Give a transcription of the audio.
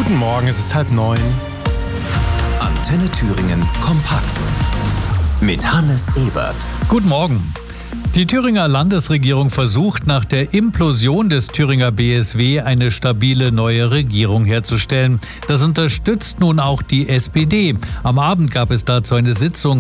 Guten Morgen, es ist 8:30. Antenne Thüringen kompakt. Mit Hannes Ebert. Guten Morgen. Die Thüringer Landesregierung versucht, nach der Implosion des Thüringer BSW eine stabile neue Regierung herzustellen. Das unterstützt nun auch die SPD. Am Abend gab es dazu eine Sitzung